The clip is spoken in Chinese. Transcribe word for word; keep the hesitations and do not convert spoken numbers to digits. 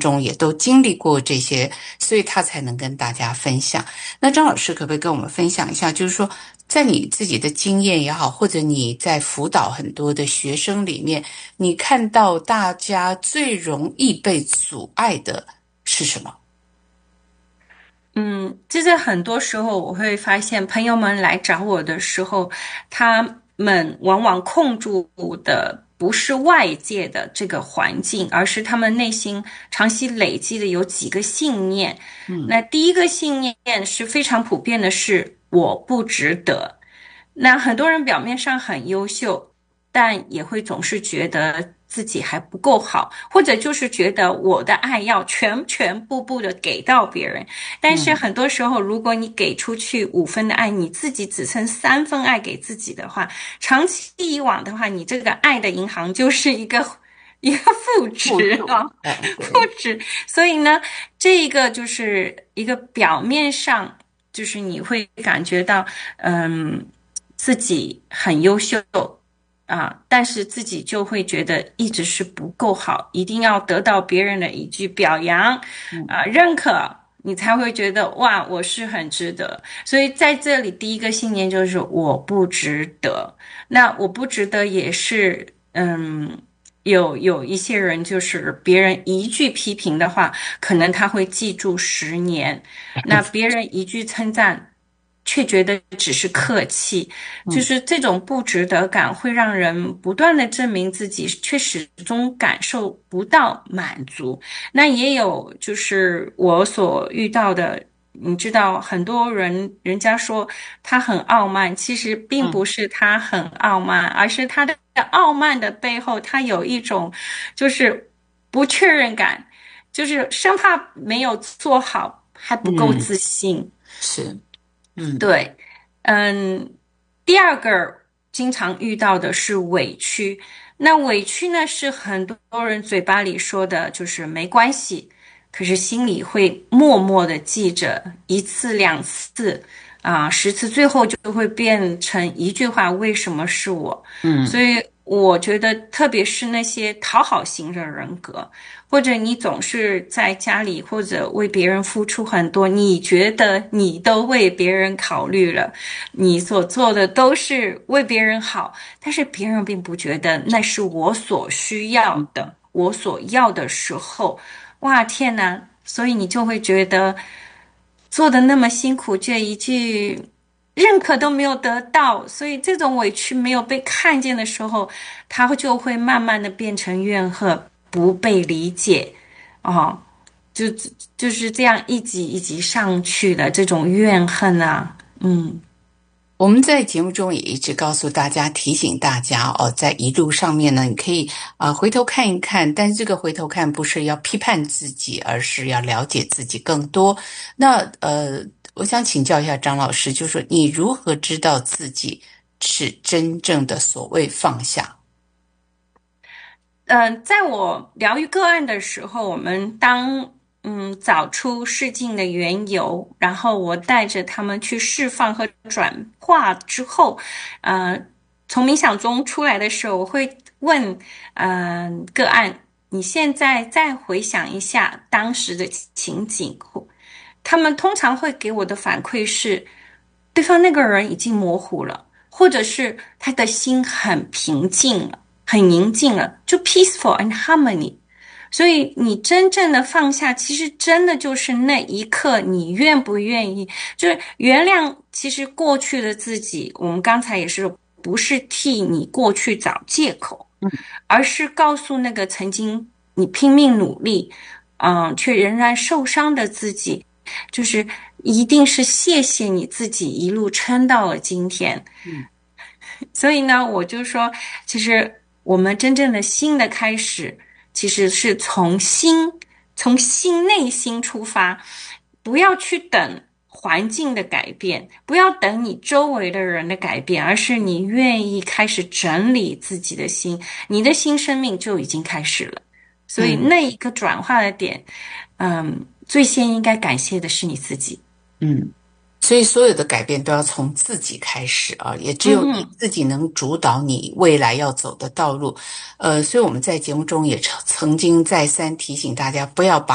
中也都经历过这些，所以他才能跟大家分享。那张老师可不可以跟我们分享一下，就是说在你自己的经验也好，或者你在辅导很多的学生里面，你看到大家最容易被阻碍的是什么？ 嗯，就是很多时候我会发现，朋友们来找我的时候，他们往往控住的不是外界的这个环境，而是他们内心长期累积的有几个信念。 嗯那第一个信念是非常普遍的是，我不值得。那很多人表面上很优秀，但也会总是觉得自己还不够好，或者就是觉得我的爱要全全部部的给到别人。但是嗯很多时候，如果你给出去五分的爱，你自己只剩三分爱给自己的话，长期以往的话，你这个爱的银行就是一个一个负互助， 值啊， 哎， 负对， 值。所以呢，这一个就是一个表面上，就是你会感觉到，嗯，自己很优秀啊，但是自己就会觉得一直是不够好，一定要得到别人的一句表扬嗯啊，认可。你才会觉得哇，我是很值得。所以在这里，第一个信念就是我不值得。那我不值得也是，嗯，有有一些人就是别人一句批评的话，可能他会记住十年。那别人一句称赞，却觉得只是客气，就嗯是这种不值得感会让人不断的证明自己，却始终感受不到满足。那也有就是我所遇到的，你知道，很多人人家说他很傲慢，其实并不嗯是他很傲慢，而是他的傲慢的背后，他有一种就是不确认感，就是生怕没有做好，还不够嗯， 自信。 是，嗯对，嗯，第二个经常遇到的是委屈。那委屈呢，是很多人嘴巴里说的，就是没关系，可是心里会默默的记着，一次两次啊，十次，最后就会变成一句话：为什么是我？所嗯以我觉得，特别是那些讨好型的人格。或者你总是在家里或者为别人付出很多，你觉得你都为别人考虑了，你所做的都是为别人好，但是别人并不觉得那是我所需要的，我所要的时候，哇，天哪！所以你就会觉得做的那么辛苦，这一句认可都没有得到，所以这种委屈没有被看见的时候，他就会慢慢的变成怨恨。不被理解，哦，就就是这样一级一级上去的这种怨恨啊，嗯我们在节目中也一直告诉大家，提醒大家哦，在一路上面呢，你可以啊、呃回头看一看，但是这个回头看不是要批判自己，而是要了解自己更多。那呃，我想请教一下张老师，就是说你如何知道自己是真正的所谓放下？ 嗯、呃在我疗愈个案的时候，我们当嗯找出事情的缘由，然后我带着他们去释放和转化之后，呃，从冥想中出来的时候，我会问嗯、呃个案。你现在再回想一下当时的情景，他们通常会给我的反馈是，对方那个人已经模糊了，或者是他的心很平静了，很宁静了，就 peaceful and harmony。所以你真正的放下，其实真的就是那一刻，你愿不愿意，就是原谅。其实过去的自己，我们刚才也是，不是替你过去找借口，而是告诉那个曾经你拼命努力，嗯，却仍然受伤的自己。就是一定是谢谢你自己一路撑到了今天。 嗯所以呢，我就说，其实我们真正的新的开始，其实是从心，从心内心出发，不要去等环境的改变，不要等你周围的人的改变，而是你愿意开始整理自己的心，你的新生命就已经开始了。所以嗯那一个转化的点，嗯，最先应该感谢的是你自己。 嗯。所以所有的改变都要从自己开始啊，也只有你嗯哼。 自己能主导你未来要走的道路。呃，所以我们在节目中也曾曾经再三提醒大家，不要把